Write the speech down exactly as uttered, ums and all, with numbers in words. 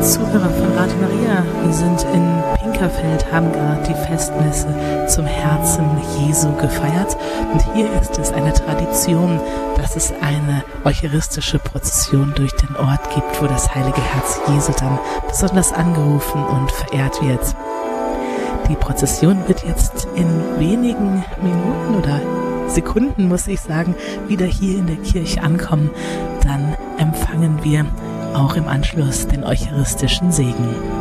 Zuhörer von Radio Maria, wir sind in Pinkerfeld, haben gerade die Festmesse zum Herzen Jesu gefeiert und hier ist es eine Tradition, dass es eine eucharistische Prozession durch den Ort gibt, wo das heilige Herz Jesu dann besonders angerufen und verehrt wird. Die Prozession wird jetzt in wenigen Minuten oder Sekunden, muss ich sagen, wieder hier in der Kirche ankommen. Dann empfangen wir auch im Anschluss den eucharistischen Segen.